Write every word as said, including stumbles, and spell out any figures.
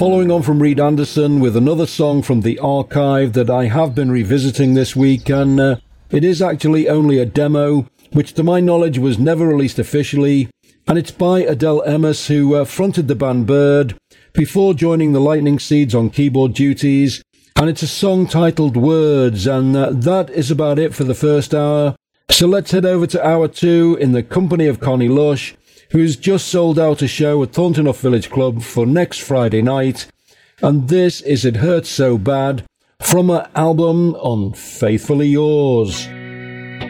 following on from Reed Anderson with another song from the archive that I have been revisiting this week, and uh, it is actually only a demo, which to my knowledge was never released officially, and it's by Adele Emmis, who uh, fronted the band Bird before joining the Lightning Seeds on keyboard duties, and it's a song titled Words, and uh, that is about it for the first hour. So let's head over to hour two in the company of Connie Lush, who's just sold out a show at Thornton Village Club for next Friday night, and this is It Hurts So Bad from her album on Faithfully Yours.